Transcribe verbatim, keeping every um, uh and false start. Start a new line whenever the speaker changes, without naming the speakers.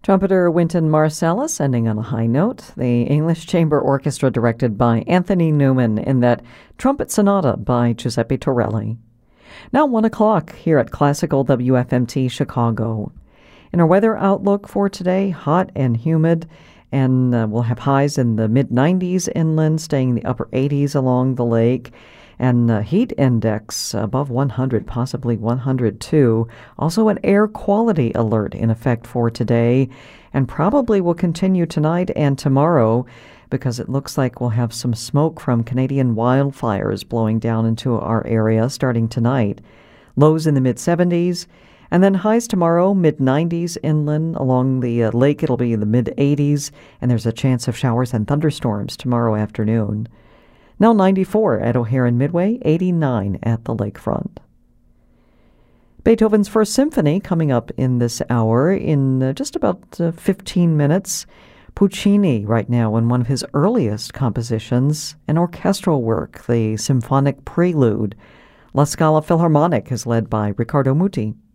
Trumpeter Wynton Marsalis ending on a high note. The English Chamber Orchestra directed by Anthony Newman in that Trumpet Sonata by Giuseppe Torelli. Now one o'clock here at Classical W F M T Chicago. In our weather outlook for today, hot and humid, and uh, we'll have highs in the mid nineties inland, staying in the upper eighties along the lake, and uh, heat index above one hundred, possibly one hundred two. Also an air quality alert in effect for today, and probably will continue tonight and tomorrow because it looks like we'll have some smoke from Canadian wildfires blowing down into our area starting tonight. Lows in the mid seventies. And then highs tomorrow, mid nineties inland. Along the uh, lake, it'll be in the mid eighties, and there's a chance of showers and thunderstorms tomorrow afternoon. Now ninety-four at O'Hare and Midway, eighty-nine at the lakefront. Beethoven's First Symphony coming up in this hour in uh, just about uh, fifteen minutes. Puccini right now in one of his earliest compositions, an orchestral work, the Symphonic Prelude. La Scala Philharmonic is led by Riccardo Muti.